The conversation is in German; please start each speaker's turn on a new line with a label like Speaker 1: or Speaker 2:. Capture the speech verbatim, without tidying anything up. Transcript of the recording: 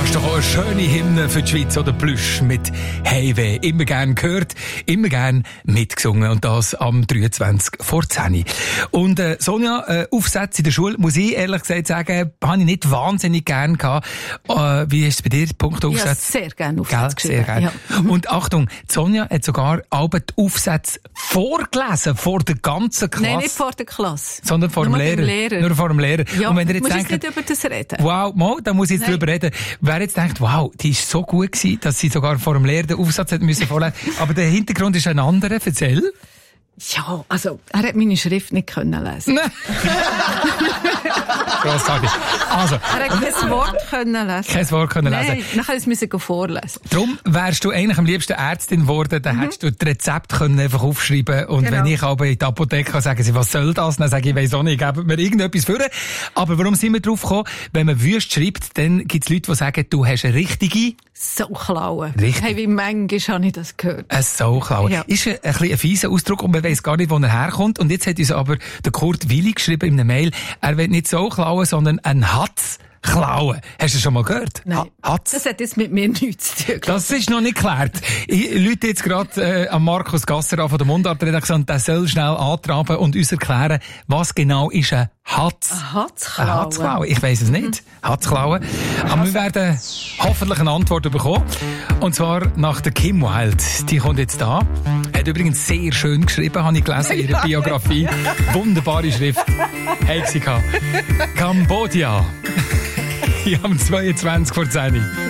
Speaker 1: ist doch auch eine schöne Hymne für die Schweiz oder Plüsch mit «Hey weh». Immer gern gehört, immer gern mitgesungen. Und das am dreiundzwanzig vor zehn. Und äh, Sonja, äh, Aufsätze in der Schule, muss ich ehrlich gesagt sagen, habe ich nicht wahnsinnig gern gehabt. Äh, wie ist es bei dir, Punkt Aufsätze?
Speaker 2: Ja, sehr gerne Aufsätze geschrieben.
Speaker 1: Sehr gerne. Ja. Und Achtung, Sonja hat sogar alle die Aufsätze vorgelesen, vor der ganzen Klasse.
Speaker 2: Nein, nicht vor der Klasse.
Speaker 1: Sondern vor dem Lehrer.
Speaker 2: Lehrer.
Speaker 1: Nur vor dem Lehrer.
Speaker 2: Ja,
Speaker 1: und wenn ihr jetzt
Speaker 2: muss
Speaker 1: denkt,
Speaker 2: ich nicht über das reden?
Speaker 1: Wow, mal, da muss ich jetzt
Speaker 2: Nein.
Speaker 1: drüber reden. Wer jetzt denkt, wow, die ist so gut gewesen, dass sie sogar vor dem Lehrer den Aufsatz hat müssen vorlesen. Aber der Hintergrund ist ein anderer. Erzähl.
Speaker 2: Ja, also, er hat meine Schrift nicht können lesen.
Speaker 1: Grossartig. Also.
Speaker 2: Er hat kein Wort können lesen.
Speaker 1: Kein Wort können lesen.
Speaker 2: Nein, dann musste ich vorlesen.
Speaker 1: Darum wärst du eigentlich am liebsten Ärztin geworden, dann mhm. hättest du das Rezept können einfach aufschreiben. Und genau. Wenn ich aber in die Apotheke kann, sagen sie, was soll das? Dann sage ich, ich weiss auch nicht, geben mir irgendetwas vor. Aber warum sind wir drauf gekommen? Wenn man wüst schreibt, dann gibt es Leute, die sagen, du hast eine richtige
Speaker 2: Sauklaue.
Speaker 1: Richtig.
Speaker 2: Hey, wie manchmal habe ich das gehört.
Speaker 1: Eine Sauklaue.
Speaker 2: Ja.
Speaker 1: Ist ein, ein bisschen ein fieser Ausdruck und man weiss gar nicht, wo er herkommt. Und jetzt hat uns aber der Kurt Willi geschrieben in einer Mail, er will nicht Sauklaue, sondern ein Hatz klauen. Hast du das schon mal gehört?
Speaker 2: Nein.
Speaker 1: Ha- Hatz?
Speaker 2: Das hat jetzt mit mir nichts zu tun.
Speaker 1: Das ist noch nicht geklärt. Ich lüte jetzt gerade äh, an Markus Gasser an von der Mundart-Redaktion, der soll schnell antraben und uns erklären, was genau ist ein Hatz.
Speaker 2: Ein Hatzklaue?
Speaker 1: Ein Hatzklaue. Ich weiss es nicht. Mhm. Hatzklaue. Aber wir werden hoffentlich eine Antwort bekommen. Und zwar nach der Kim Wilde. Die kommt jetzt da. Hat übrigens sehr schön geschrieben, habe ich gelesen in ihrer Biografie. Wunderbare Schrift. Hey, sie Kambodscha. Ich am zweiundzwanzig vor zehn.